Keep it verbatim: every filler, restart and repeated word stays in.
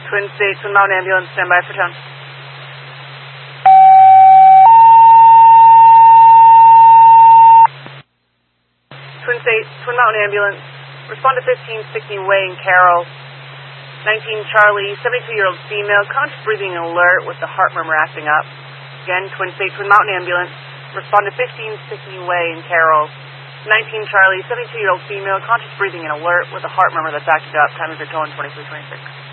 Twin State, Twin Mountain Ambulance, stand by for town. Twin State, Twin Mountain Ambulance, respond to fifteen sixty Way in Carroll. nineteen Charlie, seventy-two-year-old female, conscious breathing alert with the heart murmur acting up. Again, Twin State, Twin Mountain Ambulance, respond to fifteen sixty Way in Carroll. nineteen Charlie, seventy-two-year-old female, conscious breathing and alert with a heart murmur that's acting up. Time is your tone, twenty-three twenty-six.